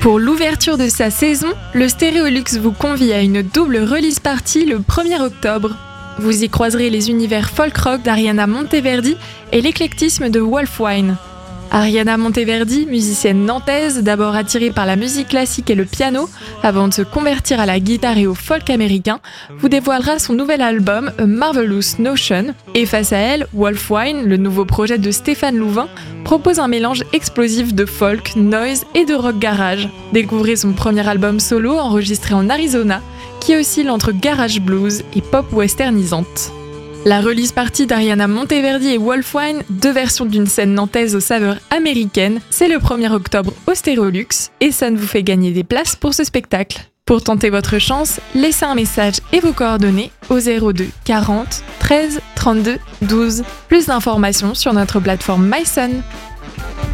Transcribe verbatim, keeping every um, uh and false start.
Pour l'ouverture de sa saison, le Stéréolux vous convie à une double release party le premier octobre. Vous y croiserez les univers folk rock d'Ariana Monteverdi et l'éclectisme de Wolfwine. Ariana Monteverdi, musicienne nantaise, d'abord attirée par la musique classique et le piano, avant de se convertir à la guitare et au folk américain, vous dévoilera son nouvel album A Marvelous Notion. Et face à elle, Wolfwine, le nouveau projet de Stéphane Louvain, propose un mélange explosif de folk, noise et de rock garage. Découvrez son premier album solo enregistré en Arizona, qui oscille entre garage blues et pop westernisante. La release party d'Ariana Monteverdi et Wolfwine, deux versions d'une scène nantaise aux saveurs américaines, c'est le premier octobre au Stéréolux et ça ne vous fait gagner des places pour ce spectacle. Pour tenter votre chance, laissez un message et vos coordonnées au zéro deux quarante treize trente-deux douze. Plus d'informations sur notre plateforme MySun.